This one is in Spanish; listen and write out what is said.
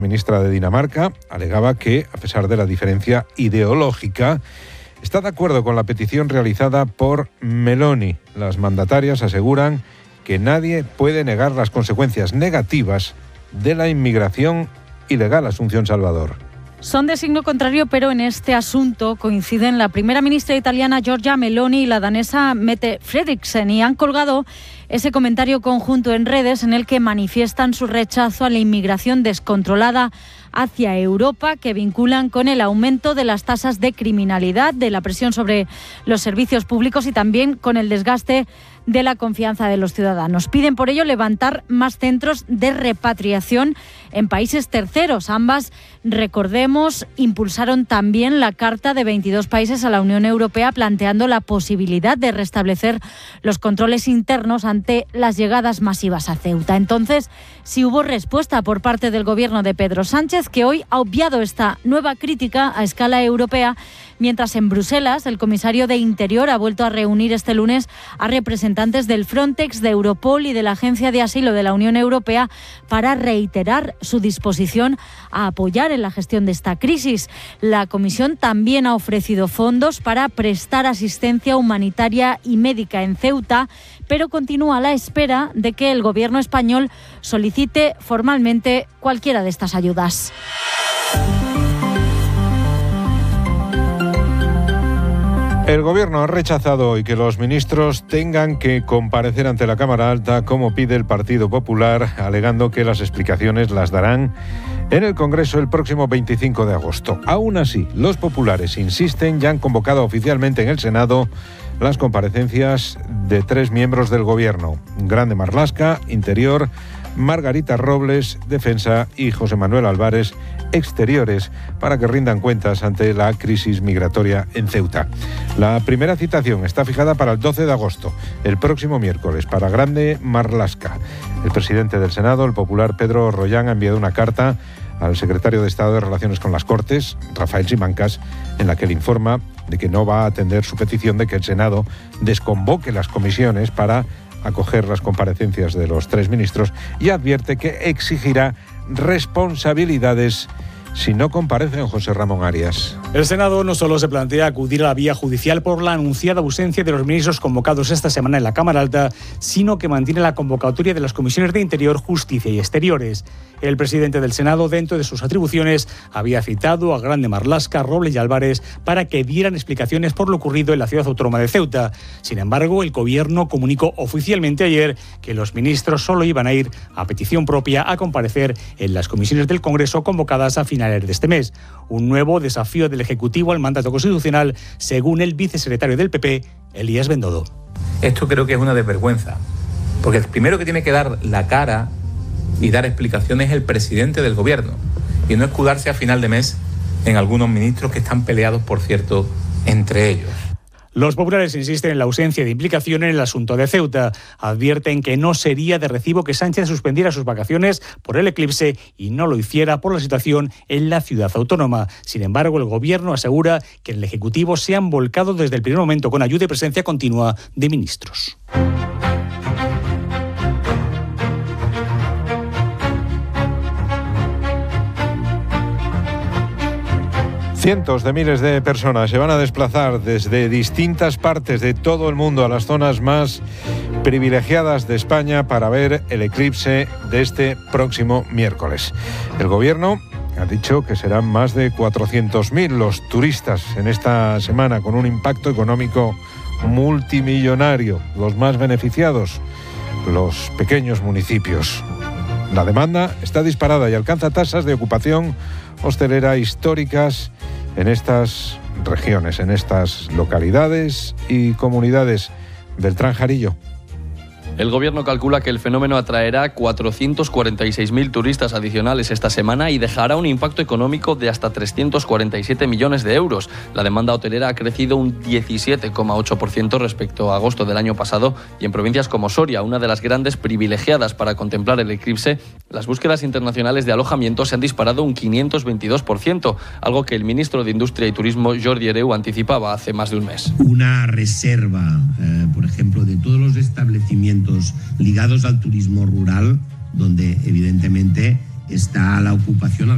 Ministra de Dinamarca alegaba que, a pesar de la diferencia ideológica, está de acuerdo con la petición realizada por Meloni. Las mandatarias aseguran que nadie puede negar las consecuencias negativas de la inmigración ilegal. Asunción Salvador. Son de signo contrario, pero en este asunto coinciden la primera ministra italiana Giorgia Meloni y la danesa Mette Frederiksen, y han colgado ese comentario conjunto en redes en el que manifiestan su rechazo a la inmigración descontrolada hacia Europa, que vinculan con el aumento de las tasas de criminalidad, de la presión sobre los servicios públicos y también con el desgaste de la confianza de los ciudadanos. Piden por ello levantar más centros de repatriación en países terceros. Ambas, recordemos, impulsaron también la carta de 22 países a la Unión Europea planteando la posibilidad de restablecer los controles internos ante las llegadas masivas a Ceuta. Entonces, sí hubo respuesta por parte del gobierno de Pedro Sánchez, que hoy ha obviado esta nueva crítica a escala europea, mientras en Bruselas el comisario de Interior ha vuelto a reunir este lunes a representantes del Frontex, de Europol y de la Agencia de Asilo de la Unión Europea para reiterar su disposición a apoyar en la gestión de esta crisis. La Comisión también ha ofrecido fondos para prestar asistencia humanitaria y médica en Ceuta, pero continúa a la espera de que el gobierno español solicite formalmente cualquiera de estas ayudas. El Gobierno ha rechazado hoy que los ministros tengan que comparecer ante la Cámara Alta, como pide el Partido Popular, alegando que las explicaciones las darán en el Congreso el próximo 25 de agosto. Aún así, los populares insisten, ya han convocado oficialmente en el Senado las comparecencias de 3 miembros del Gobierno: Grande Marlaska, Interior; Margarita Robles, Defensa; y José Manuel Álvarez, Exteriores, para que rindan cuentas ante la crisis migratoria en Ceuta. La primera citación está fijada para el 12 de agosto, el próximo miércoles, para Grande Marlaska. El presidente del Senado, el popular Pedro Rollán, ha enviado una carta al secretario de Estado de Relaciones con las Cortes, Rafael Simancas, en la que le informa de que no va a atender su petición de que el Senado desconvoque las comisiones para acoger las comparecencias de los 3 ministros, y advierte que exigirá responsabilidades si no comparecen. José Ramón Arias. El Senado no solo se plantea acudir a la vía judicial por la anunciada ausencia de los ministros convocados esta semana en la Cámara Alta, sino que mantiene la convocatoria de las comisiones de Interior, Justicia y Exteriores. El presidente del Senado, dentro de sus atribuciones, había citado a Grande Marlaska, Robles y Álvarez para que dieran explicaciones por lo ocurrido en la ciudad autónoma de Ceuta. Sin embargo, el Gobierno comunicó oficialmente ayer que los ministros solo iban a ir a petición propia a comparecer en las comisiones del Congreso convocadas a finales de este mes. Un nuevo desafío del Ejecutivo al mandato constitucional, según el vicesecretario del PP, Elías Bendodo. Esto creo que es una desvergüenza, porque el primero que tiene que dar la cara y dar explicaciones es el presidente del Gobierno, y no escudarse a final de mes en algunos ministros que están peleados, por cierto, entre ellos. Los populares insisten en la ausencia de implicación en el asunto de Ceuta. Advierten que no sería de recibo que Sánchez suspendiera sus vacaciones por el eclipse y no lo hiciera por la situación en la ciudad autónoma. Sin embargo, el Gobierno asegura que en el Ejecutivo se han volcado desde el primer momento con ayuda y presencia continua de ministros. Cientos de miles de personas se van a desplazar desde distintas partes de todo el mundo a las zonas más privilegiadas de España para ver el eclipse de este próximo miércoles. El Gobierno ha dicho que serán más de 400.000 los turistas en esta semana, con un impacto económico multimillonario. Los más beneficiados, los pequeños municipios. La demanda está disparada y alcanza tasas de ocupación hostelera históricas en estas regiones, en estas localidades y comunidades. Beltrán Jarillo. El Gobierno calcula que el fenómeno atraerá 446.000 turistas adicionales esta semana y dejará un impacto económico de hasta 347 millones de euros. La demanda hotelera ha crecido un 17,8% respecto a agosto del año pasado, y en provincias como Soria, una de las grandes privilegiadas para contemplar el eclipse, las búsquedas internacionales de alojamiento se han disparado un 522%, algo que el ministro de Industria y Turismo, Jordi Hereu, anticipaba hace más de un mes. Una reserva, por ejemplo, de todos los establecimientos ligados al turismo rural, donde evidentemente está la ocupación